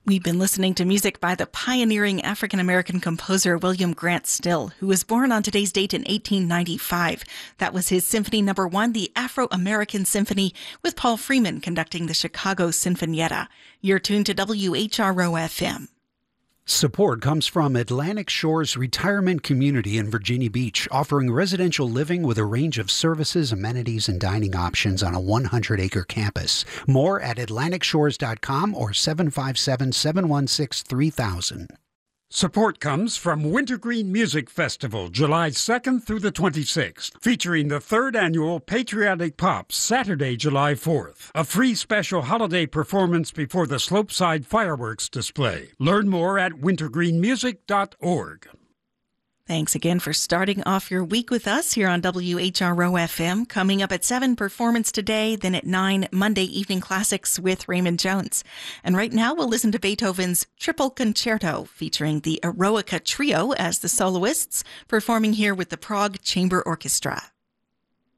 We've been listening to music by the pioneering African-American composer William Grant Still, who was born on today's date in 1895. That was his Symphony No. 1, the Afro-American Symphony, with Paul Freeman conducting the Chicago Sinfonietta. You're tuned to WHRO-FM. Support comes from Atlantic Shores Retirement Community in Virginia Beach, offering residential living with a range of services, amenities, and dining options on a 100-acre campus. More at atlanticshores.com or 757-716-3000. Support comes from Wintergreen Music Festival, July 2nd through the 26th, featuring the 3rd annual Patriotic Pops, Saturday, July 4th. A free special holiday performance before the Slopeside fireworks display. Learn more at wintergreenmusic.org. Thanks again for starting off your week with us here on WHRO-FM. Coming up at 7, Performance Today, then at 9, Monday Evening Classics with Raymond Jones. And right now we'll listen to Beethoven's Triple Concerto, featuring the Eroica Trio as the soloists, performing here with the Prague Chamber Orchestra.